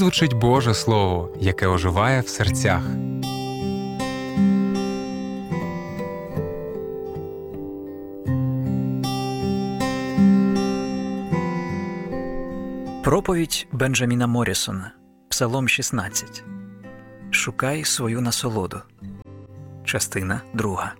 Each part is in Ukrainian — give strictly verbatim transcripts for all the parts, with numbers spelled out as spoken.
звучить Боже Слово, яке оживає в серцях. Проповідь Бенджаміна Моррісона. Псалом шістнадцять. Шукай свою насолоду. Частина друга.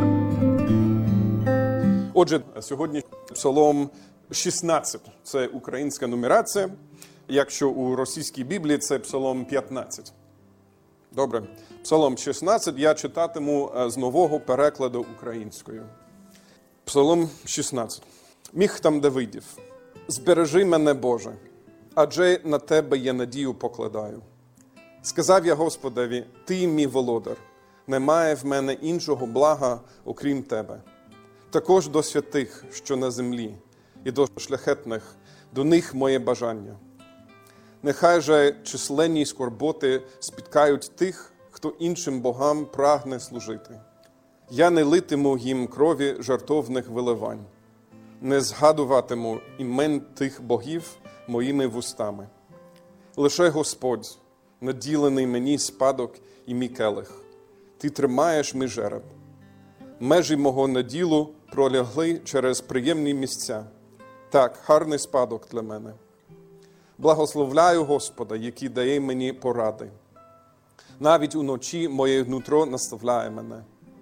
Отже, сьогодні Псалом шістнадцять. Це українська нумерація. Якщо у російській Біблії це Псалом п'ятнадцять. Добре. Псалом шістнадцять я читатиму з нового перекладу українською. Псалом шістнадцять. Міхтам Давидів. «Збережи мене, Боже, адже на Тебе я надію покладаю. Сказав я Господові, Ти мій володар, немає в мене іншого блага, окрім Тебе. Також до святих, що на землі, і до шляхетних, до них моє бажання. Нехай же численні скорботи спіткають тих, хто іншим богам прагне служити. Я не литиму їм крові жертовних виливань, не згадуватиму імен тих богів моїми вустами. Лише Господь, наділений мені спадок і мій келих. Ти тримаєш мій жереб. Межі мого наділу пролягли через приємні місця. Так, гарний спадок для мене. Благословляю Господа, який дає мені поради. Навіть уночі моє нутро наставляє мене.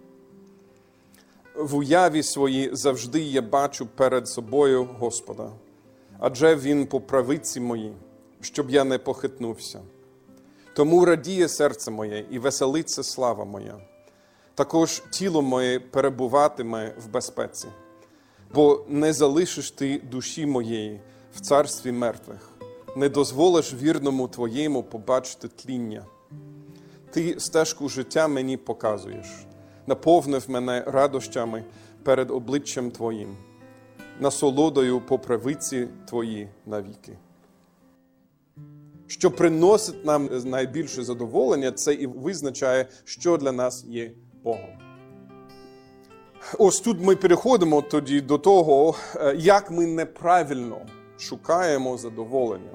В уяві своїй завжди я бачу перед собою Господа, адже Він по правиці моїй, щоб я не похитнувся. Тому радіє серце моє і веселиться слава моя. Також тіло моє перебуватиме в безпеці, бо не залишиш ти душі моєї в царстві мертвих, не дозволиш вірному твоєму побачити тління. Ти стежку життя мені показуєш, наповнив мене радощами перед обличчям Твоїм, насолодою по правиці Твої навіки. Що приносить нам найбільше задоволення, це і визначає, що для нас є Богом. Ось тут ми переходимо тоді до того, як ми неправильно шукаємо задоволення.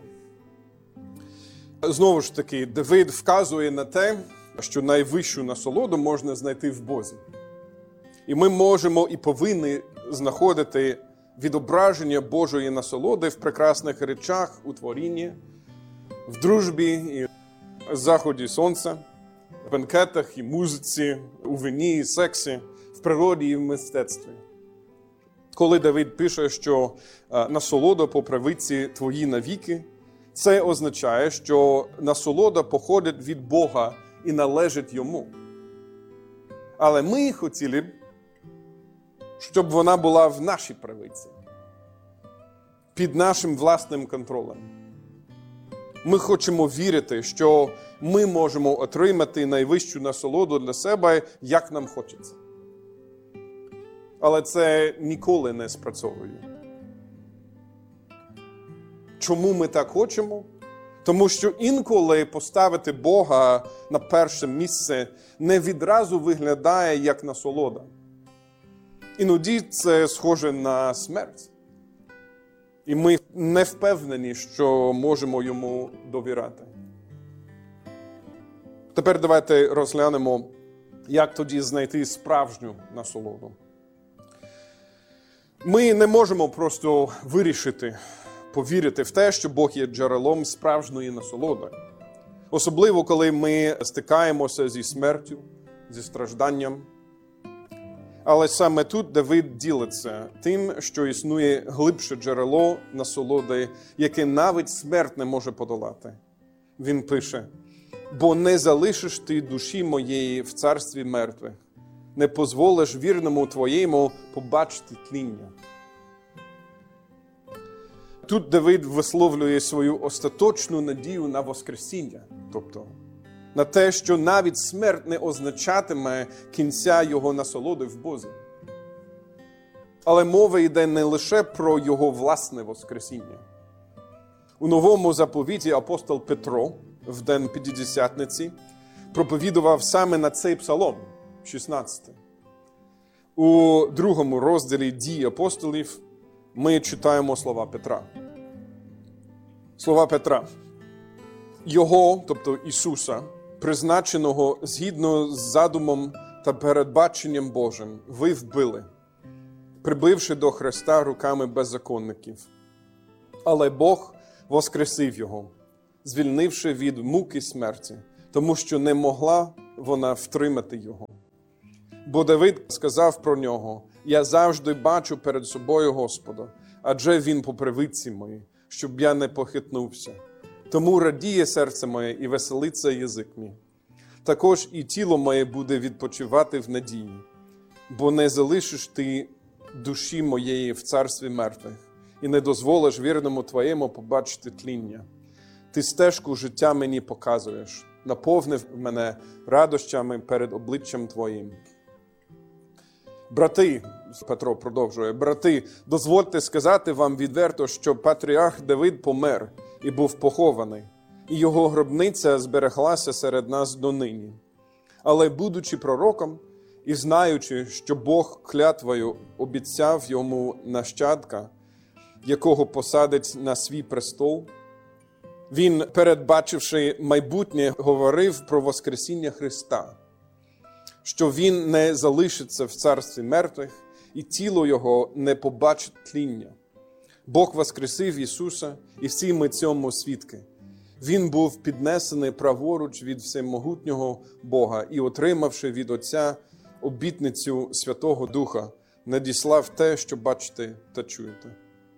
Знову ж таки, Давид вказує на те, що найвищу насолоду можна знайти в Бозі. І ми можемо і повинні знаходити відображення Божої насолоди в прекрасних речах у творінні, в дружбі і заході сонця, в бенкетах і музиці, у вині і сексі, в природі і в мистецтві. Коли Давид пише, що насолода по правиці твої навіки, це означає, що насолода походить від Бога і належить Йому. Але ми хотіли б, щоб вона була в нашій правиці, під нашим власним контролем. Ми хочемо вірити, що ми можемо отримати найвищу насолоду для себе, як нам хочеться. Але це ніколи не спрацьовує. Чому ми так хочемо? Тому що інколи поставити Бога на перше місце не відразу виглядає як насолода. Іноді це схоже на смерть. І ми не впевнені, що можемо Йому довіряти. Тепер давайте розглянемо, як тоді знайти справжню насолоду. Ми не можемо просто вирішити, повірити в те, що Бог є джерелом справжньої насолоди. Особливо, коли ми стикаємося зі смертю, зі стражданням. Але саме тут Давид ділиться тим, що існує глибше джерело насолоди, яке навіть смерть не може подолати. Він пише: «Бо не залишиш ти душі моєї в царстві мертвих, не позволиш вірному твоєму побачити тління». Тут Давид висловлює свою остаточну надію на воскресіння, тобто на те, що навіть смерть не означатиме кінця його насолоди в Бозі. Але мова йде не лише про його власне воскресіння. У Новому заповіті апостол Петро в день П'ятдесятниці проповідував саме на цей псалом, шістнадцятий. У другому розділі «Дії апостолів» ми читаємо слова Петра. Слова Петра. Його, тобто Ісуса, призначеного згідно з задумом та передбаченням Божим, ви вбили, прибивши до Христа руками беззаконників. Але Бог воскресив Його, звільнивши від муки смерті, тому що не могла вона втримати Його. Бо Давид сказав про Нього: «Я завжди бачу перед собою Господа, адже Він по правиці моїй, щоб я не похитнувся. Тому радіє серце моє і веселиться язик мій. Також і тіло моє буде відпочивати в надії, бо не залишиш ти душі моєї в царстві мертвих і не дозволиш вірному твоєму побачити тління. Ти стежку життя мені показуєш, наповнив мене радощами перед обличчям твоїм». Брати, Петро продовжує, брати, дозвольте сказати вам відверто, що патріарх Давид помер і був похований, і його гробниця збереглася серед нас донині. Але будучи пророком і знаючи, що Бог клятвою обіцяв йому нащадка, якого посадить на свій престол, він, передбачивши майбутнє, говорив про воскресіння Христа, що він не залишиться в царстві мертвих, і тіло його не побачить тління. Бог воскресив Ісуса, і всі ми цьому свідки. Він був піднесений праворуч від всемогутнього Бога і, отримавши від Отця обітницю Святого Духа, надіслав те, що бачите та чуєте.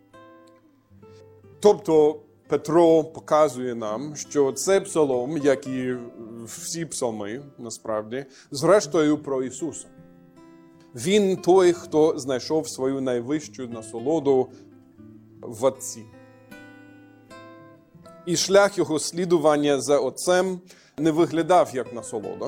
Тобто Петро показує нам, що цей псалом, як і всі псалми, насправді, зрештою про Ісуса. Він той, хто знайшов свою найвищу насолоду в Отці. І шлях його слідування за Отцем не виглядав як насолода.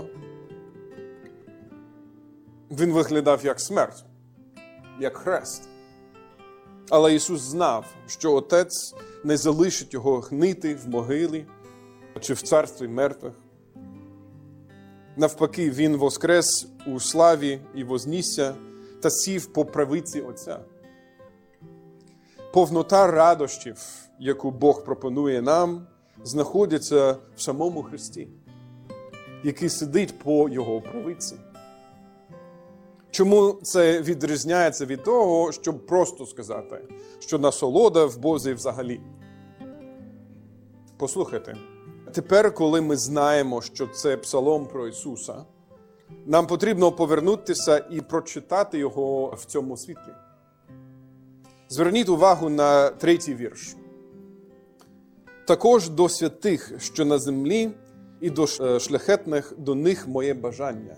Він виглядав як смерть, як хрест. Але Ісус знав, що Отець не залишить його гнити в могилі чи в царстві мертвих. Навпаки, Він воскрес у славі і вознісся та сів по правиці Отця. Повнота радощів, яку Бог пропонує нам, знаходиться в самому Христі, який сидить по Його правиці. Чому це відрізняється від того, щоб просто сказати, що насолода в Бозі взагалі? Послухайте, тепер, коли ми знаємо, що це псалом про Ісуса, нам потрібно повернутися і прочитати його в цьому світлі. Зверніть увагу на третій вірш. «Також до святих, що на землі, і до шляхетних до них моє бажання».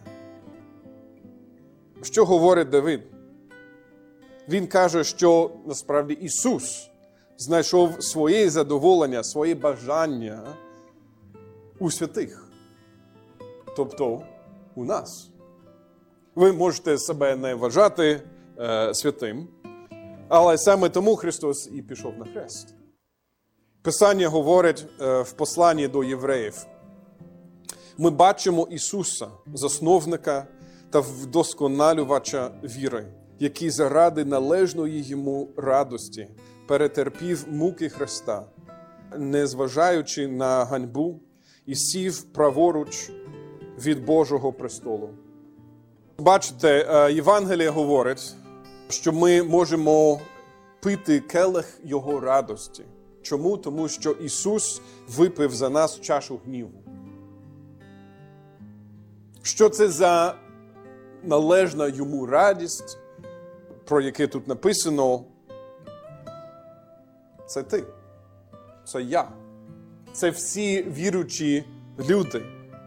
Що говорить Давид? Він каже, що насправді Ісус знайшов своє задоволення, своє бажання у святих. Тобто у нас. Ви можете себе не вважати е, святим, але саме тому Христос і пішов на хрест. Писання говорить е, в посланні до євреїв. Ми бачимо Ісуса, засновника та вдосконалювача віри, який заради належної йому радості перетерпів муки Христа, незважаючи на ганьбу, і сів праворуч від Божого престолу. Бачите, Євангеліє говорить, що ми можемо пити келих Його радості. Чому? Тому що Ісус випив за нас чашу гніву. Що це за належна йому радість, про яке тут написано? Це ти, це я, це всі віруючі люди.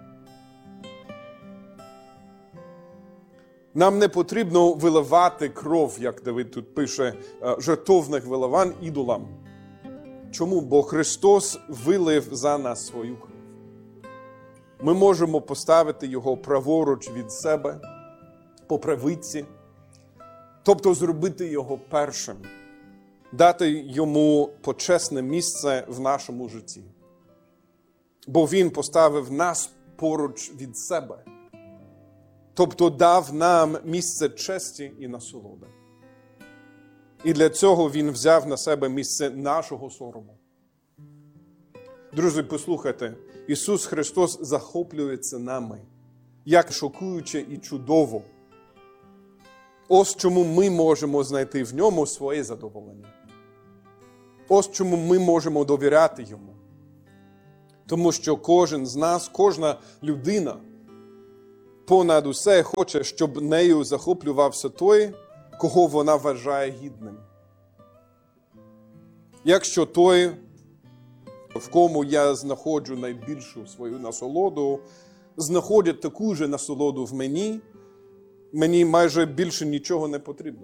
Нам не потрібно виливати кров, як Давид тут пише, жертовних виливань ідолам. Чому? Бо Христос вилив за нас свою кров. Ми можемо поставити Його праворуч від себе, по правиці, тобто зробити Його першим, дати Йому почесне місце в нашому житті. Бо Він поставив нас поруч від себе, тобто дав нам місце честі і насолоди. І для цього Він взяв на себе місце нашого сорому. Друзі, послухайте, Ісус Христос захоплюється нами, як шокуюче і чудово. Ось чому ми можемо знайти в ньому своє задоволення. Ось чому ми можемо довіряти йому. Тому що кожен з нас, кожна людина понад усе хоче, щоб нею захоплювався той, кого вона вважає гідним. Якщо той, в кому я знаходжу найбільшу свою насолоду, знаходить таку ж насолоду в мені, мені майже більше нічого не потрібно.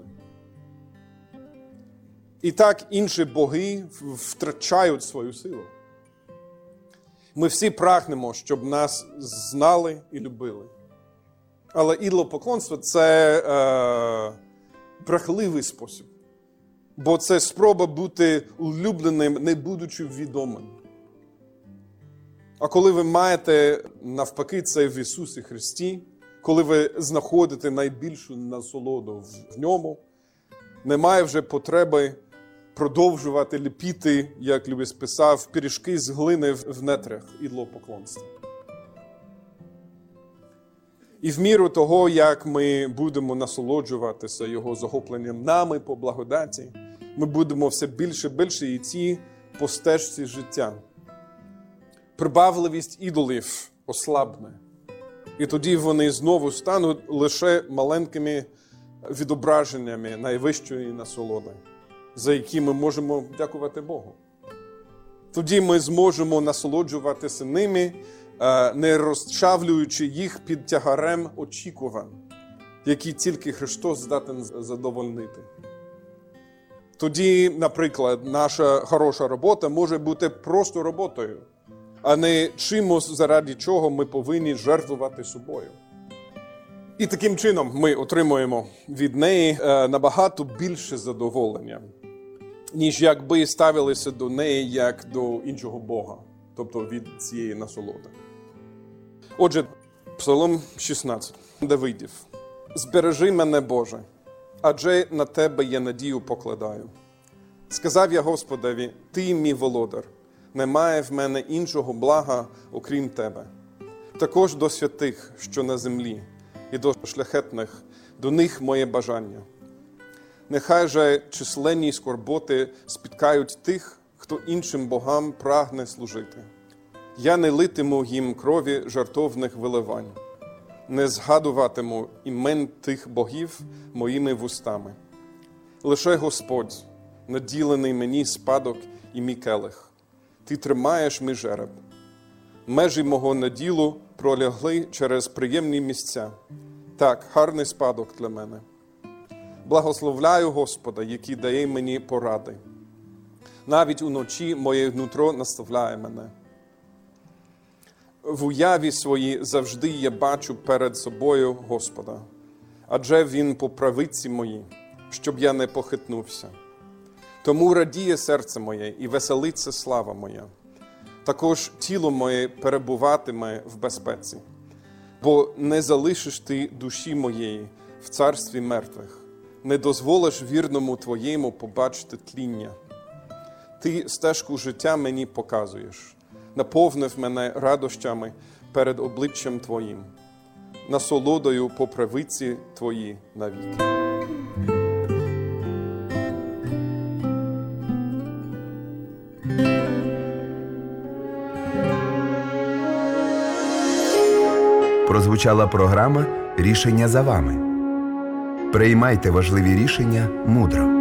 І так інші боги втрачають свою силу. Ми всі прагнемо, щоб нас знали і любили. Але ідолопоклонство – це е, брехливий спосіб. Бо це спроба бути улюбленим, не будучи відомим. А коли ви маєте, навпаки, це в Ісусі Христі, коли ви знаходите найбільшу насолоду в ньому, немає вже потреби продовжувати ліпіти, як Льюіс писав, пиріжки з глини в нетрях ідолопоклонства. І в міру того, як ми будемо насолоджуватися Його захопленням нами по благодаті, ми будемо все більше і більше йти по стежці життя. Прибавливість ідолів ослабне. І тоді вони знову стануть лише маленькими відображеннями найвищої насолоди, за які ми можемо дякувати Богу. Тоді ми зможемо насолоджуватися ними, не розчавлюючи їх під тягарем очікувань, які тільки Христос здатен задовольнити. Тоді, наприклад, наша хороша робота може бути просто роботою, а не чимось, заради чого ми повинні жертвувати собою. І таким чином ми отримуємо від неї набагато більше задоволення, ніж якби ставилися до неї як до іншого Бога, тобто від цієї насолоди. Отже, Псалом шістнадцять, Давидів. «Збережи мене, Боже, адже на Тебе я надію покладаю. Сказав я Господові, Ти мій володар, немає в мене іншого блага, окрім Тебе. Також до святих, що на землі, і до шляхетних, до них моє бажання. Нехай же численні скорботи спіткають тих, хто іншим богам прагне служити. Я не литиму їм крові жертовних виливань, не згадуватиму імен тих богів моїми вустами. Лише Господь, наділений мені спадок і мій келих. Ти тримаєш мій жереб. Межі мого наділу пролягли через приємні місця. Так, гарний спадок для мене. Благословляю Господа, який дає мені поради. Навіть уночі моє нутро наставляє мене. В уяві своїй завжди я бачу перед собою Господа, адже Він по правиці моїй, щоб я не похитнувся. Тому радіє серце моє і веселиться слава моя. Також тіло моє перебуватиме в безпеці, бо не залишиш ти душі моєї в царстві мертвих, не дозволиш вірному твоєму побачити тління. Ти стежку життя мені показуєш, наповнив мене радощами перед обличчям Твоїм, насолодою по правиці Твої навіки. Прозвучала програма «Рішення за вами». Приймайте важливі рішення мудро.